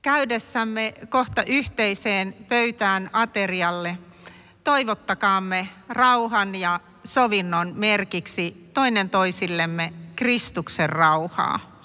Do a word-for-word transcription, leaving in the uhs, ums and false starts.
käydessämme kohta yhteiseen pöytään aterialle toivottakaamme rauhan ja sovinnon merkiksi toinen toisillemme Kristuksen rauhaa.